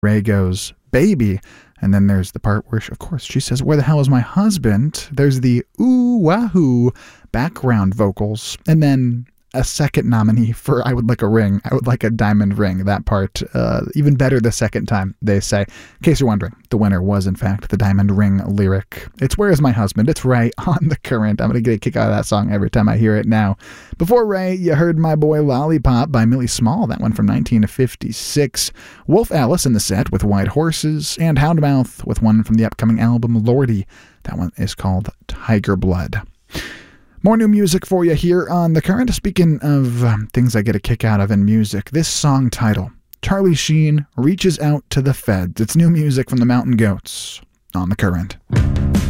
Ray goes, baby. And then there's the part where, of course, she says, where the hell is my husband? There's the ooh, wahoo background vocals. And then a second nominee for I Would Like a Ring. I Would Like a Diamond Ring. That part, even better the second time, they say. In case you're wondering, the winner was, in fact, the Diamond Ring lyric. It's Where Is My Husband? It's Ray on The Current. I'm going to get a kick out of that song every time I hear it now. Before Ray, you heard My Boy Lollipop by Millie Small. That one from 1956. Wolf Alice in the set with White Horses. And Houndmouth with one from the upcoming album Lordy. That one is called Tiger Blood. More new music for you here on The Current. Speaking of things I get a kick out of in music, this song title, Charlie Sheen Reaches Out to the Feds. It's new music from the Mountain Goats on The Current.